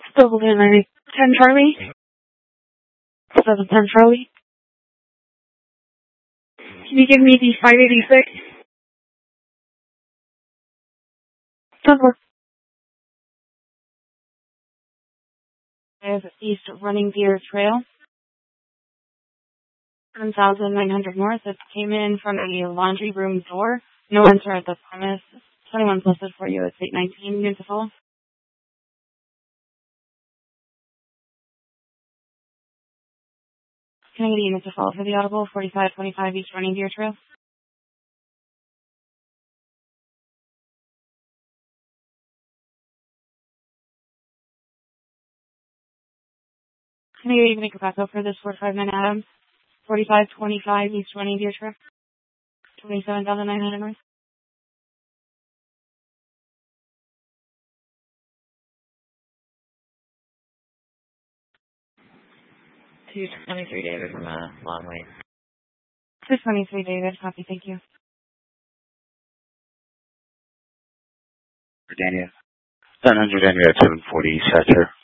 Still within 10 Charlie. 710 Charlie. Can you give me the 586? 10-4. I have East Running Deer Trail. 1,900 north. It came in from a laundry room door. No enter at the premise. 21's listed for you. It's 819 units to follow. Can I get a unit to follow for the audible? 4525 East Running Deer Trail. Can I get you to make a backup for this 459 Adams? 4525 East Running Deer Trail. 27,900 north. $223 David from Longway. 223 David. Copy. Thank you. Virginia. 700 Henry at 740 Satcher.